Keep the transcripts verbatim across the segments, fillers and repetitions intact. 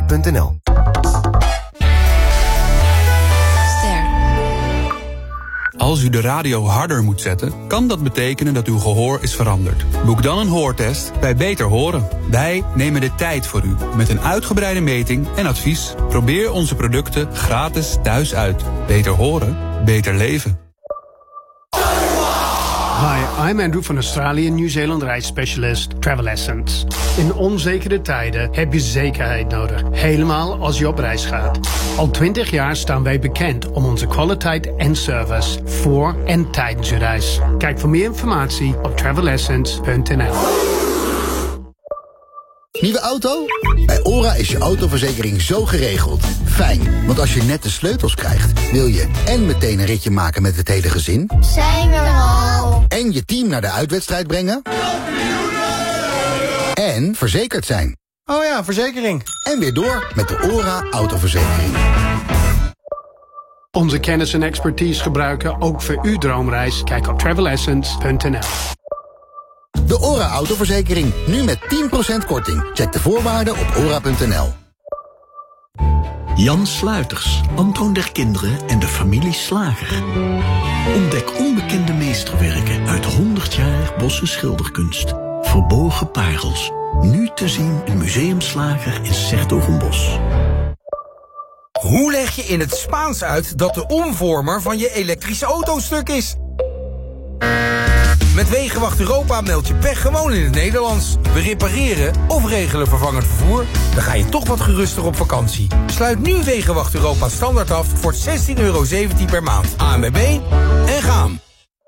punt n l. Als u de radio harder moet zetten, kan dat betekenen dat uw gehoor is veranderd. Boek dan een hoortest bij Beter Horen. Wij nemen de tijd voor u met een uitgebreide meting en advies. Probeer onze producten gratis thuis uit. Beter horen, beter leven. Hi, I'm Andrew van Australië Nieuw-Zeeland reisspecialist Travel Essence. In onzekere tijden heb je zekerheid nodig, helemaal als je op reis gaat. Al twintig jaar staan wij bekend om onze kwaliteit en service voor en tijdens je reis. Kijk voor meer informatie op travel essence punt n l. Nieuwe auto? Bij ORA is je autoverzekering zo geregeld. Fijn, want als je net de sleutels krijgt, wil je en meteen een ritje maken met het hele gezin. Zijn we al? En je team naar de uitwedstrijd brengen. En verzekerd zijn. Oh ja, verzekering. En weer door met de ORA autoverzekering. Onze kennis en expertise gebruiken ook voor uw droomreis. Kijk op travel essence punt n l. De ORA autoverzekering, nu met tien procent korting. Check de voorwaarden op ora punt n l. Jan Sluiters, Antoon der Kinderen en de familie Slager. Ontdek onbekende meesterwerken uit honderd jaar Bosse schilderkunst. Verborgen parels. Nu te zien in Museum Slager in 's-Hertogenbosch. Hoe leg je in het Spaans uit dat de omvormer van je elektrische auto stuk is? Met Wegenwacht Europa meld je pech gewoon in het Nederlands. We repareren of regelen vervangend vervoer. Dan ga je toch wat geruster op vakantie. Sluit nu Wegenwacht Europa standaard af voor zestien euro zeventien per maand. A N W B en gaan.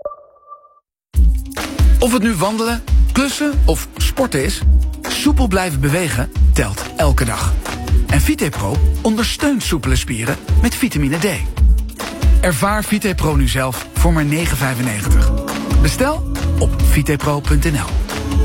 Of het nu wandelen, klussen of sporten is, soepel blijven bewegen telt elke dag. En VitePro ondersteunt soepele spieren met vitamine D. Ervaar VitePro nu zelf voor maar negen vijfennegentig. Bestel op vitepro punt n l.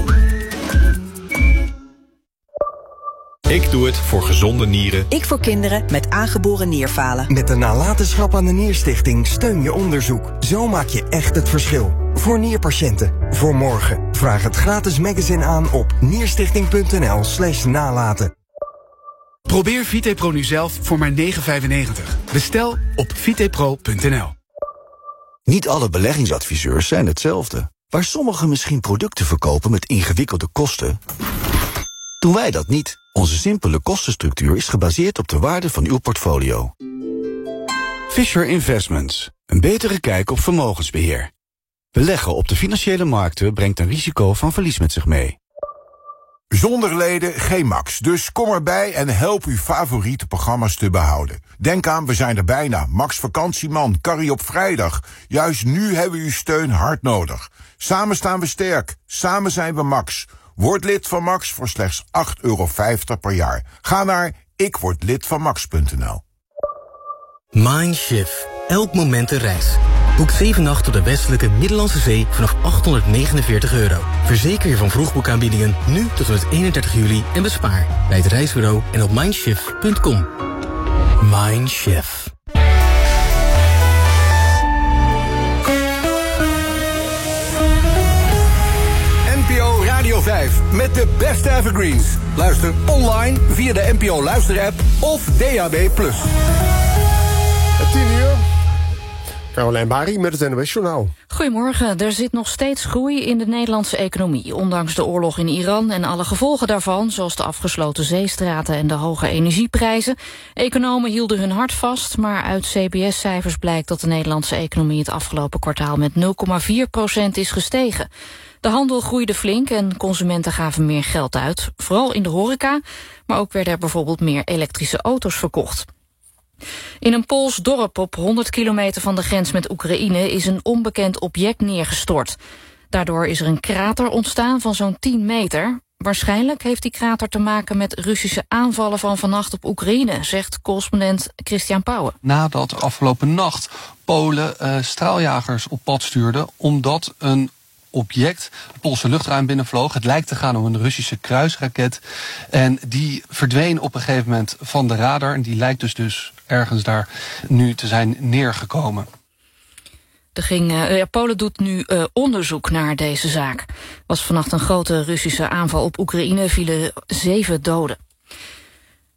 Ik doe het voor gezonde nieren. Ik voor kinderen met aangeboren nierfalen. Met de nalatenschap aan de Nierstichting steun je onderzoek. Zo maak je echt het verschil. Voor nierpatiënten. Voor morgen. Vraag het gratis magazine aan op nierstichting punt n l slash nalaten. Probeer VitePro nu zelf voor maar negen vijfennegentig. Bestel op vitepro punt n l. Niet alle beleggingsadviseurs zijn hetzelfde. Waar sommigen misschien producten verkopen met ingewikkelde kosten, doen wij dat niet. Onze simpele kostenstructuur is gebaseerd op de waarde van uw portfolio. Fisher Investments. Een betere kijk op vermogensbeheer. Beleggen op de financiële markten brengt een risico van verlies met zich mee. Zonder leden geen Max, dus kom erbij en help uw favoriete programma's te behouden. Denk aan, we zijn er bijna. Max Vakantieman, Carrie op vrijdag. Juist nu hebben we uw steun hard nodig. Samen staan we sterk, samen zijn we Max. Word lid van Max voor slechts acht euro vijftig per jaar. Ga naar ik word lid van max punt n l. Mindshift. Elk moment een reis. Boek zeven nachten op de westelijke Middellandse Zee vanaf achthonderdnegenenveertig euro. Verzeker je van vroegboekaanbiedingen nu tot en met eenendertig juli en bespaar bij het reisbureau en op mindshift punt com. Mindshift. N P O Radio vijf met de beste evergreens. Luister online via de N P O Luister-app of D A B plus. tien uur. Carolijn Bari met het N O S-journaal. Goedemorgen. Er zit nog steeds groei in de Nederlandse economie. Ondanks de oorlog in Iran en alle gevolgen daarvan, zoals de afgesloten zeestraten en de hoge energieprijzen. Economen hielden hun hart vast, maar uit C B S-cijfers blijkt dat de Nederlandse economie het afgelopen kwartaal met nul komma vier procent is gestegen. De handel groeide flink en consumenten gaven meer geld uit, vooral in de horeca, maar ook werden er bijvoorbeeld meer elektrische auto's verkocht. In een Pools dorp op honderd kilometer van de grens met Oekraïne is een onbekend object neergestort. Daardoor is er een krater ontstaan van zo'n tien meter. Waarschijnlijk heeft die krater te maken met Russische aanvallen van vannacht op Oekraïne, zegt correspondent Christian Pauwen. Nadat afgelopen nacht Polen uh, straaljagers op pad stuurden omdat een object het Poolse luchtruim binnenvloog. Het lijkt te gaan om een Russische kruisraket. En die verdween op een gegeven moment van de radar. En die lijkt dus, dus ergens daar nu te zijn neergekomen. Er ging, uh, Polen doet nu uh, onderzoek naar deze zaak. Was vannacht een grote Russische aanval op Oekraïne, vielen zeven doden.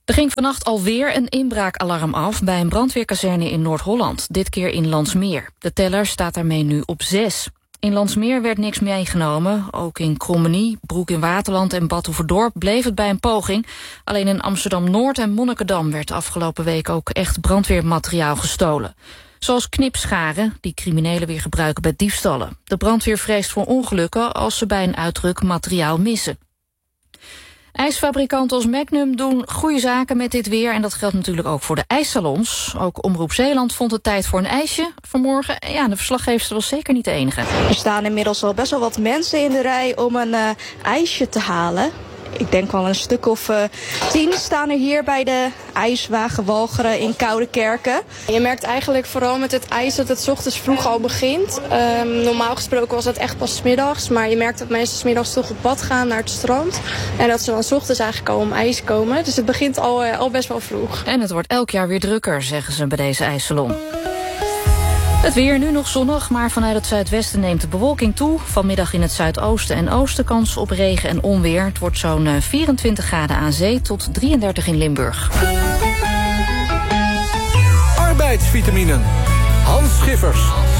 Er ging vannacht alweer een inbraakalarm af bij een brandweerkazerne in Noord-Holland. Dit keer in Landsmeer. De teller staat daarmee nu op zes. In Landsmeer werd niks meegenomen. Ook in Krommenie, Broek in Waterland en Badhoevedorp bleef het bij een poging. Alleen in Amsterdam-Noord en Monnikendam werd afgelopen week ook echt brandweermateriaal gestolen. Zoals knipscharen, die criminelen weer gebruiken bij diefstallen. De brandweer vreest voor ongelukken als ze bij een uitruk materiaal missen. IJsfabrikanten als Magnum doen goede zaken met dit weer. En dat geldt natuurlijk ook voor de ijssalons. Ook Omroep Zeeland vond het tijd voor een ijsje vanmorgen. Ja, de verslaggever was zeker niet de enige. Er staan inmiddels al best wel wat mensen in de rij om een uh, ijsje te halen. Ik denk wel een stuk of uh, tien staan er hier bij de ijswagen Walcheren in Koudekerke. Je merkt eigenlijk vooral met het ijs dat het 's ochtends vroeg al begint. Um, normaal gesproken was het echt pas 's middags. Maar je merkt dat mensen 's middags toch op pad gaan naar het strand. En dat ze dan 's ochtends eigenlijk al om ijs komen. Dus het begint al, uh, al best wel vroeg. En het wordt elk jaar weer drukker, zeggen ze bij deze ijssalon. Het weer nu nog zonnig, maar vanuit het zuidwesten neemt de bewolking toe. Vanmiddag in het zuidoosten en oosten kans op regen en onweer. Het wordt zo'n vierentwintig graden aan zee tot drieëndertig in Limburg. Arbeidsvitaminen. Hans Schiffers.